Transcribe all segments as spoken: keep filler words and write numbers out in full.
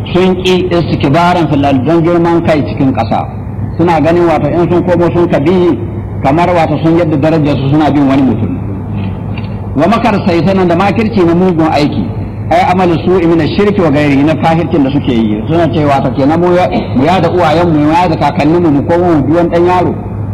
sun ƙi istikbaran fil don girman kai cikin ƙasa suna ganin wato in sun komo sun kabi kamar wato sun yadda darajar su suna bin wani mutum wa makar sai sanan da makirci na mugun aiki ai amalu su min shirki wa gairi na fahircin da suke yi suna cewa wato kenan mu ya da uwayen mu ya da kakannin mu ko mu biyan dan yaro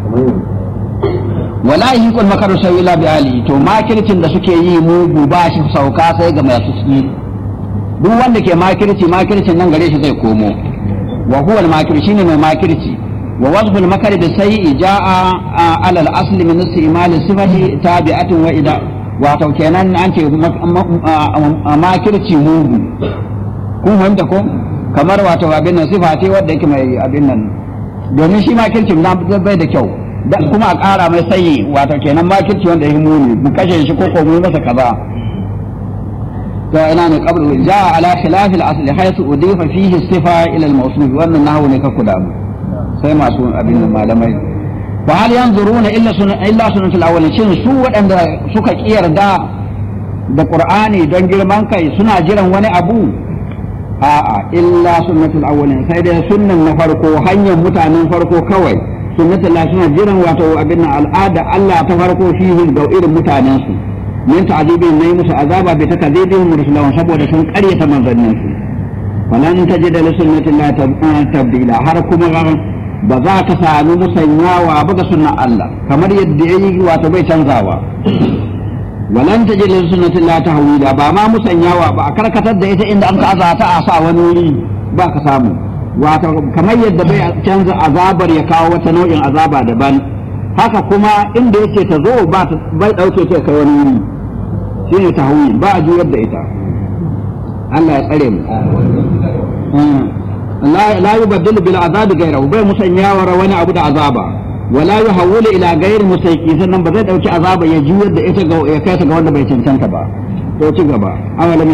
wala yaqul makaru sai ila bi ali to makircin da suke yi mugu ba shi sauka sai ga masu yi duk wanda ke makirci makircin nan gare shi zai komo wa huwa al-makir shine mai makirci wa wasfu al-makari bi sayyi jaa ala al-asli min istimal sifati tabi'atun wa ida wato kenan an ce makirci mugu kun fahimta ko kamar wato abin nan sifa ce wanda yake mai abin nan domin shi makircin na bai da kyau kuma a ƙara mai sayyi wato kenan makirci wanda yake muni mu kashe shi ko ko mu masa kaza ina ne qabru jaa ala khilaf al-asli haythu udifa fihi sifa ila al-mawsuf wannan nahwu ne ka kuda mu sai masu abin malamai fa hal yanzuruna illa sunan illa sunatul awwalin shin su wadanda suka kiyarda da qur'ani don girman kai suna jiran wani abu a'a illa sunnatul awwalin sai dai sunnan na farko hanyar mutanen farko kawai sunnatul la suna jiran wato abin al'ada Allah ta farko fihi da irin mutanen su min ta'dibin ne musu azaba bi takdibin mursalun saboda sun ƙaryata manzannin su falan tajida li sunnatillahi tabdila har kuma ba za ka sami musanyawa ba ga sunnan Allah kamar yadda yayi wato bai canzawa walan tajida li sunnatillahi tahwila ba ma musanyawa ba a karkatar da ita inda an ka azata a sa wani wuri ba ka samu wato kamar yadda bai canza azabar ya kawo wata nau'in azaba daban haka kuma inda yake ta zo ba bai dauke ta kai wani wuri shi ne tahwil ba a juyar da ita Allah ya tsare mu la yubaddilu bil azab ghayrahu bai musanyawar wani abu da azaba wala yuhawwilu ila ghayri musayqi sannan ba zai dauki azaba ya juyar da ita ga ya kai ta ga wanda bai cancanta ba to ci gaba awalam